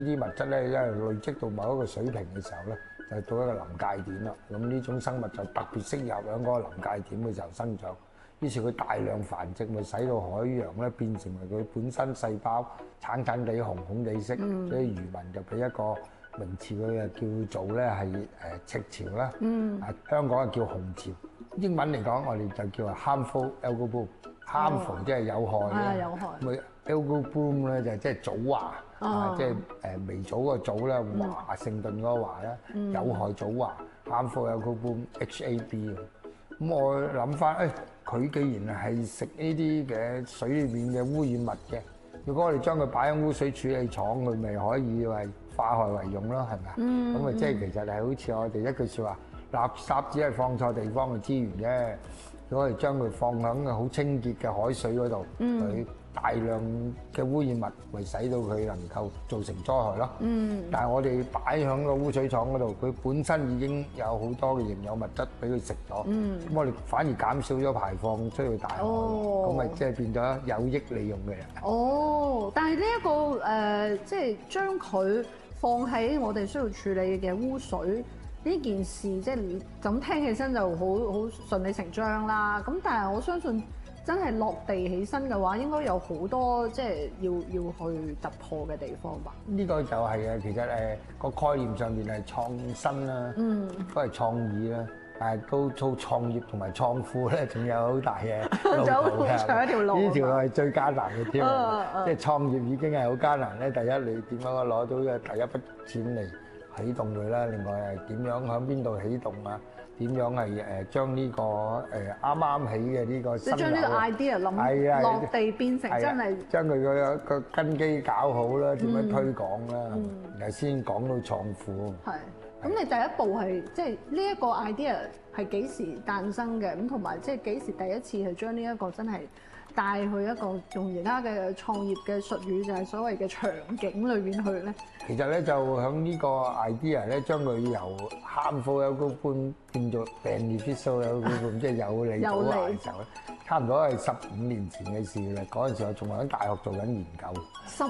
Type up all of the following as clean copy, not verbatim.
啲物質咧，因為累積到某一個水平嘅時候咧，就到一個臨界點啦。咁呢種生物就特別適合喺嗰個臨界點嘅時候生長。於是佢大量繁殖，咪使到海洋咧變成為佢本身細胞橙橙地、紅紅地色。所以漁民就俾一個名詞佢啊叫做咧係赤潮啦。香港啊叫紅潮。英文嚟講，我哋就叫 harmful algal bloom。harmful 即係有害嘅。 有害。 咁 algal bloom 咧就即係藻華。即係微藻個藻啦，華盛頓嗰個華啦，有害藻華 harmful algal bloom HAB。咁我諗翻，佢既然係食呢啲嘅水裏面嘅污染物嘅，如果我哋將佢擺喺污水處理廠，佢咪可以為化害為用咯，係咪？咁啊，即係其實係好似我哋一句説話，垃圾只係放錯地方嘅資源啫。如果我哋將佢放喺個好清潔嘅海水嗰度，佢大量嘅污染物會使到佢能夠造成災害咯。但係我哋擺喺個污水廠嗰度，佢本身已經有好多嘅營養物質俾佢食咗。咁我哋反而減少咗排放出去大海，咁咪即係變咗有益利用嘅人。 但係呢一個即係將佢放喺我哋需要處理嘅污水呢件事，即係咁聽起身就好順理成章啦。咁但係我相信，真係落地起身嘅話，應該有好多即係要去突破嘅地方吧？呢個就係啊，其實個概念上面係創新啦，都係創意啦，但係都做創業同埋創富咧，仲有好大嘅路途嘅。 長一條路， 呢條路係最艱難嘅添，即係創業已經係好艱難咧。第一，你點樣攞到嘅第一筆錢嚟起動佢啦？另外係點樣喺邊度起動啊？點樣係將呢個啱啱起嘅呢個新樓，即係將呢個 idea 諗落地變成真係將佢個根基搞好啦，點樣推廣啦，然後先講到創富。係。咁你第一步係即係呢一個 idea 係幾時誕生嘅？咁同埋即係幾時第一次係將呢一個真係帶去一個用而家嘅創業嘅術語就係所謂嘅場景裏邊去咧？ 其實咧就響呢個 idea 咧，將佢由 harmful algal bloom變做 beneficial algal bloom，即係有利到嘅時候咧，差唔多係15年前嘅事啦。嗰陣時我仲喺大學做緊研究。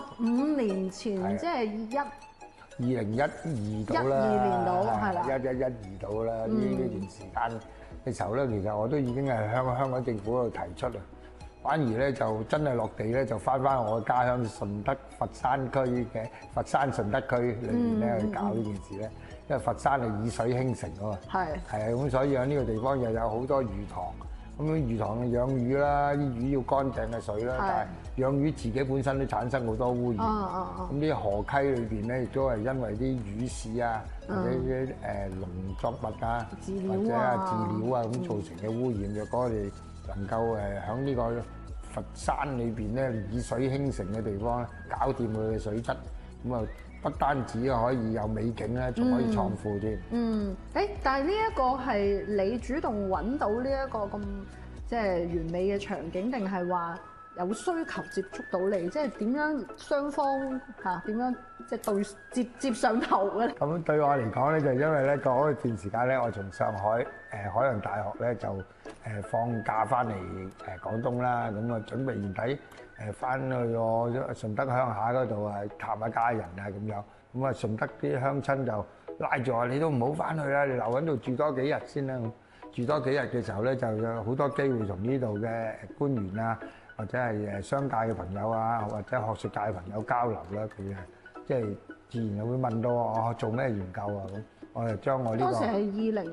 15年前即係 2012到啦，12 年到係啦 ，1112到啦。呢段時間嘅時候咧，其實我都已經係香港政府嗰度提出啦。反而咧就真係落地咧，就翻我嘅家鄉順德佛山區嘅佛山順德區裏面咧去搞呢件事咧。因為佛山係以水興城啊嘛，係啊，咁所以喺呢個地方又有好多魚塘。咁魚塘養魚啦，啲魚要乾淨嘅水啦，但係養魚自己本身都產生好多污染。咁啲河溪裏邊咧，亦都係因為啲魚屎啊，或者啲農作物啊，或者飼料啊咁造成嘅污染。若果我哋能夠喺呢個佛山裏邊咧，以水興城嘅地方咧，搞掂佢嘅水質，咁啊不單止可以有美景咧，仲可以創富添。 但係呢一個係你主動揾到呢一個咁即係完美嘅場景，定係話有需求接觸到你？即係點樣雙方嚇點樣即係接上頭嘅咧？ 咁對我嚟講咧，就因為咧嗰段時間咧，我從上海海洋大學咧就放假翻嚟廣東啦，咁啊準備年底翻去我順德鄉下嗰度探下家人啊咁樣，咁啊順德啲鄉親就拉住我，你都唔好翻去啦，你留喺度住多幾日先啦。住多幾日嘅時候咧，就有好多機會同呢度嘅官員啊，或者係商界嘅朋友啊，或者學術界嘅朋友交流啦。佢即係自然就會問到我做咩研究啊咁。我就將我呢個當時係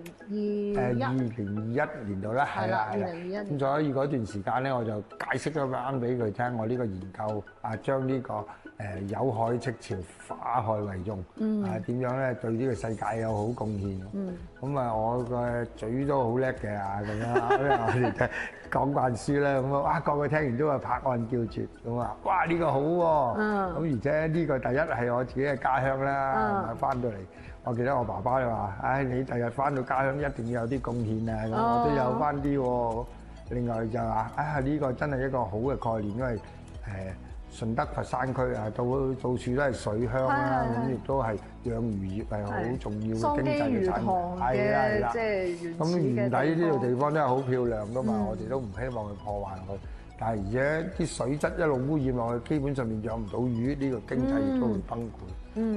2021年度啦，係啦 ，2021 咁所以嗰段時間咧，我就解釋咗啱俾佢聽，我呢個研究將呢個有害赤潮化害為用，點樣咧對呢個世界有好貢獻。咁我個嘴都好叻嘅咁樣，因為我哋講慣書咧，咁個個聽完都話拍案叫絕，咁哇呢個好喎，咁而且呢個第一係我自己嘅家鄉啦，翻到嚟。我記得我爸爸就話：你第日翻到家鄉一定要有啲貢獻啊！咁我都有翻啲喎。另外就話：呢個真係一個好嘅概念，因為順德佛山區到處都係水鄉啦，咁亦都係養魚業係好重要嘅經濟嘅產業。係啦， 即係原始嘅地方。 咁原底呢度地方真係好漂亮噶嘛，我哋都唔希望去破壞佢。 但係而且啲水質一路污染落去，基本上面養唔到魚，呢個經濟亦都會崩潰。